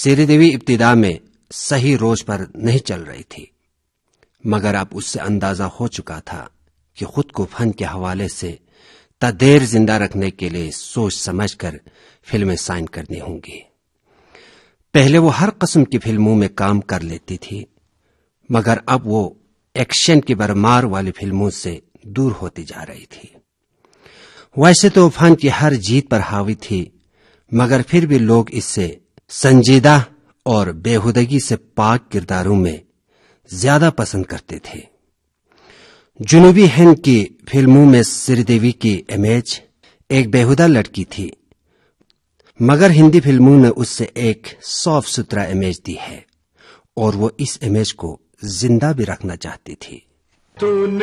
श्रीदेवी इब्तिदा में सही रोज पर नहीं चल रही थी, मगर अब उससे अंदाजा हो चुका था कि खुद को फन के हवाले से तदेर जिंदा रखने के लिए सोच समझकर फिल्में साइन करनी होंगी। पहले वो हर किस्म की फिल्मों में काम कर लेती थी, मगर अब वो एक्शन की भरमार वाली फिल्मों से दूर होती जा रही थी। वैसे तो फन की हर जीत पर हावी थी, मगर फिर भी लोग इससे संजीदा और बेहुदगी से पाक किरदारों में ज्यादा पसंद करते थे। जुनूबी हिंद की फिल्मों में श्रीदेवी की इमेज एक बेहुदा लड़की थी, मगर हिंदी फिल्मों ने उससे एक साफ सुथरा इमेज दी है और वो इस इमेज को जिंदा भी रखना चाहती थी।